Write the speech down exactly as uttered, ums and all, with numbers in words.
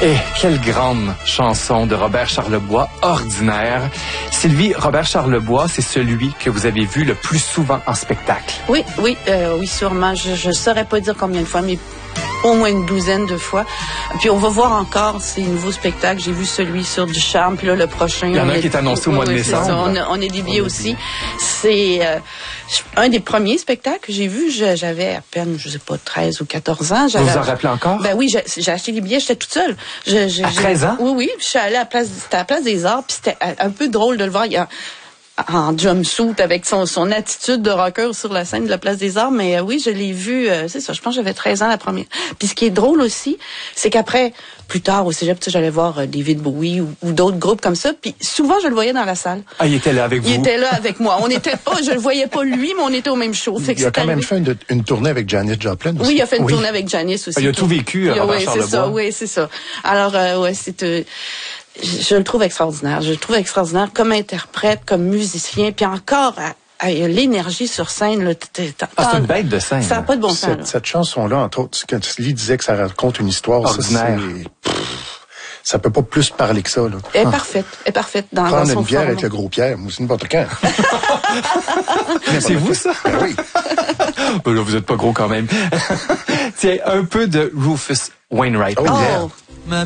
Et quelle grande chanson de Robert Charlebois, Ordinaire. Sylvie, Robert Charlebois, c'est celui que vous avez vu le plus souvent en spectacle. Oui, oui, euh, oui, sûrement. Je ne saurais pas dire combien de fois, mais au moins une douzaine de fois. Puis on va voir encore ces nouveaux spectacles. J'ai vu celui sur Ducharme, puis là, le prochain... Il y en a un qui est annoncé au mois de décembre. On a, on a des billets aussi. C'est euh, un des premiers spectacles que j'ai vu. J'avais à peine, je sais pas, treize ou quatorze ans. Vous vous en rappelez encore? Ben oui, j'ai, j'ai acheté les billets, j'étais toute seule. Je, je, à treize ans? Oui, oui. Je suis allée à la place, c'était à la place des Arts, puis c'était un peu drôle de le voir. Il y a, en jumpsuit avec son, son attitude de rocker sur la scène de la Place des Arts. Mais euh, oui, je l'ai vu, euh, c'est ça, je pense que j'avais treize ans la première. Puis ce qui est drôle aussi, c'est qu'après, plus tard au cégep, tu sais, j'allais voir euh, David Bowie ou, ou d'autres groupes comme ça. Puis souvent, je le voyais dans la salle. Ah, il était là avec vous? Il était là avec moi. On n'était pas, je le voyais pas lui, mais on était au même show. Fait que il a quand arrivé. même fait une, une tournée avec Janis Joplin aussi. Oui, il a fait une oui. tournée avec Janis aussi. Il a tout vécu, oui, Robert oui, Charlebois. c'est ça, oui, c'est ça. Alors, euh, ouais, c'est... Euh, Je, je le trouve extraordinaire. Je le trouve extraordinaire comme interprète, comme musicien, puis encore à, à l'énergie sur scène. Là, ah, c'est une bête de scène. Ça n'a pas de bon sens. Cette, cette chanson-là, entre autres, quand Lee disait que ça raconte une histoire, ordinaire. Ça, c'est, pff, ça peut pas plus parler que ça. Là. Elle est ah. parfaite. Elle est parfaite dans, Prendre dans son une bière format. avec le gros Pierre, moi aussi, n'importe quand. C'est vous, ça? Ben oui. Ben là, vous êtes pas gros quand même. Tiens, un peu de Rufus Wainwright. Oh, Oh, yeah.